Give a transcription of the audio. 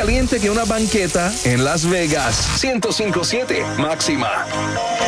caliente que una banqueta en Las Vegas. 105.7 Máxima.